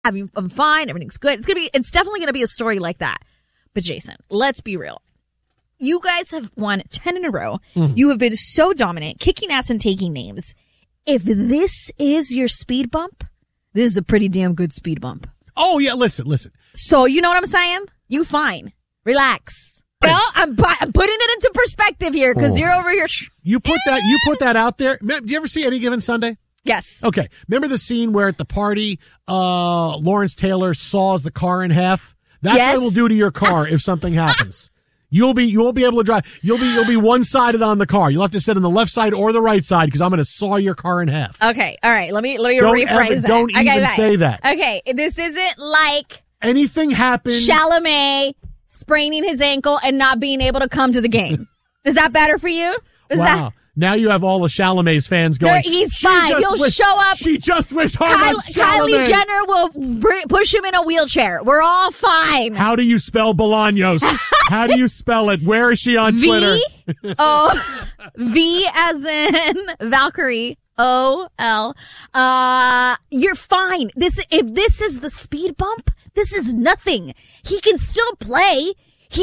I'm fine. Everything's good. It's definitely going to be a story like that. But Jason, let's be real. You guys have won 10 in a row. Mm-hmm. You have been so dominant, kicking ass and taking names. If this is your speed bump, this is a pretty damn good speed bump. Oh, yeah. Listen. So you know what I'm saying? You fine. Relax. Well, I'm putting it into perspective here because you're over here. You put that out there. Do you ever see Any Given Sunday? Yes. Okay. Remember the scene where at the party, Lawrence Taylor saws the car in half? That's what it will do to your car if something happens. You won't be able to drive. You'll be one-sided on the car. You'll have to sit on the left side or the right side because I'm going to saw your car in half. Okay. All right. Let me rephrase that. Don't even say that. Okay. This isn't like anything happened. Chalamet spraining his ankle and not being able to come to the game. Is that better for you? Wow. Now you have all the Chalamet's fans going, he's fine. He'll show up. She just wished hard on Chalamet. Kylie Jenner will push him in a wheelchair. We're all fine. How do you spell Bolaños? How do you spell it? Where is she on Twitter? V as in Valkyrie. O-L. You're fine. If this is the speed bump, this is nothing. He can still play.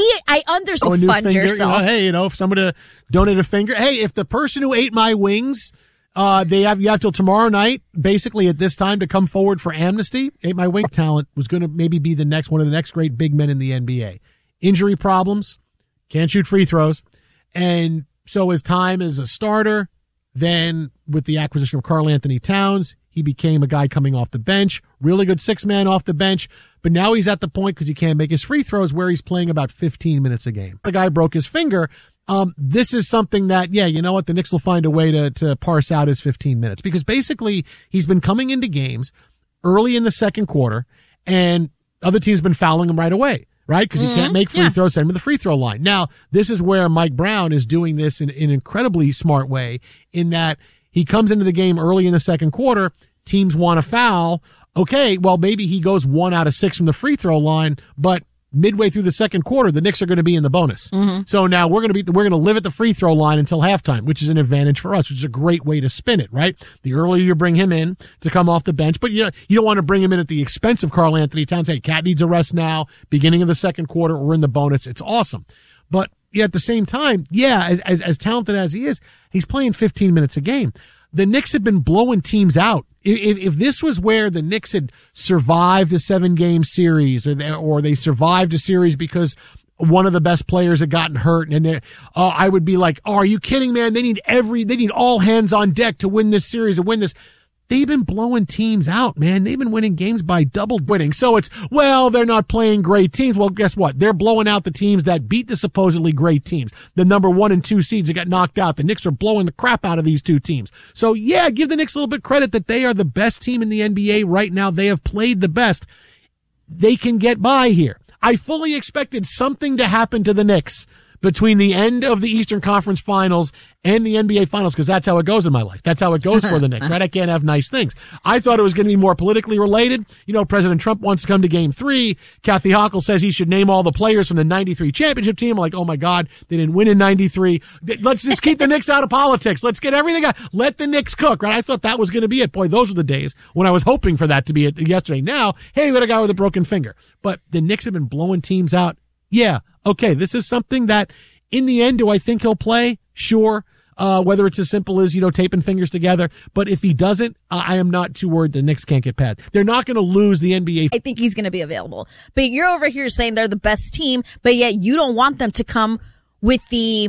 I understand. Fund yourself. If somebody donate a finger. Hey, if the person who ate my wings, you have till tomorrow night, basically at this time, to come forward for amnesty. Ate my wing talent was going to maybe be one of the next great big men in the NBA. Injury problems, can't shoot free throws, and so his time as a starter. Then with the acquisition of Karl Anthony Towns, he became a guy coming off the bench, really good six-man off the bench. But now he's at the point, because he can't make his free throws, where he's playing about 15 minutes a game. The guy broke his finger. This is something that, you know what, the Knicks will find a way to parse out his 15 minutes. Because basically, he's been coming into games early in the second quarter, and other teams have been fouling him right away. Right? Because he can't make free throws, send him to the free throw line. Now, this is where Mike Brown is doing this in an incredibly smart way, in that he comes into the game early in the second quarter, teams want to foul. Okay, well, maybe he goes 1 out of 6 from the free throw line, but midway through the second quarter, the Knicks are going to be in the bonus. Mm-hmm. So now we're going to live at the free throw line until halftime, which is an advantage for us, which is a great way to spin it, right? The earlier you bring him in to come off the bench, but you don't want to bring him in at the expense of Karl Anthony Towns. Hey, Cat needs a rest now. Beginning of the second quarter, we're in the bonus. It's awesome. But at the same time, as talented as he is, he's playing 15 minutes a game. The Knicks have been blowing teams out. If this was where the Knicks had survived a 7-game series, or they survived a series because one of the best players had gotten hurt, and I would be like, "Oh, are you kidding, man? They need all hands on deck to win this series and win this." They've been blowing teams out, man. They've been winning games by double winning. So it's, they're not playing great teams. Well, guess what? They're blowing out the teams that beat the supposedly great teams. The number 1 and 2 seeds that got knocked out. The Knicks are blowing the crap out of these two teams. So give the Knicks a little bit credit that they are the best team in the NBA right now. They have played the best. They can get by here. I fully expected something to happen to the Knicks between the end of the Eastern Conference Finals and the NBA Finals, because that's how it goes in my life. That's how it goes for the Knicks, right? I can't have nice things. I thought it was going to be more politically related. President Trump wants to come to Game 3. Kathy Hochul says he should name all the players from the 93 championship team. I'm like, oh my God, they didn't win in 93. Let's just keep the Knicks out of politics. Let's get everything out. Let the Knicks cook, right? I thought that was going to be it. Boy, those were the days when I was hoping for that to be it yesterday. Now, hey, we got a guy with a broken finger. But the Knicks have been blowing teams out. Yeah, okay, this is something that, in the end, do I think he'll play? Sure. Whether it's as simple as, taping fingers together. But if he doesn't, I am not too worried the Knicks can't get past. They're not going to lose the NBA. I think he's going to be available. But you're over here saying they're the best team, but yet you don't want them to come with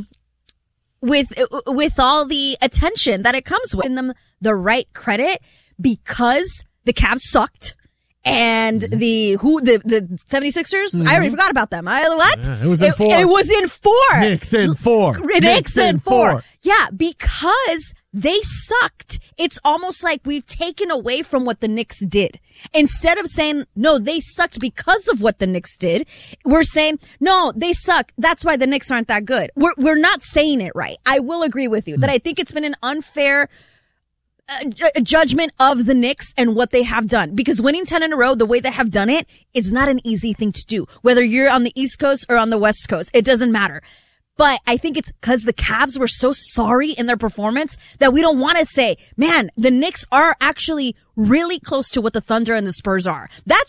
all the attention that it comes with. Giving them the right credit because the Cavs sucked. And the 76ers? Mm-hmm. I already forgot about them. What? Yeah, it was in 4. It was in 4. Knicks in 4. Knicks in 4. Yeah, because they sucked. It's almost like we've taken away from what the Knicks did. Instead of saying, no, they sucked because of what the Knicks did, we're saying, no, they suck. That's why the Knicks aren't that good. We're not saying it right. I will agree with you that I think it's been an unfair judgment of the Knicks and what they have done, because winning 10 in a row the way they have done it is not an easy thing to do, whether you're on the East Coast or on the West Coast. It doesn't matter. But I think it's because the Cavs were so sorry in their performance that we don't want to say, man, the Knicks are actually really close to what the Thunder and the Spurs are. That's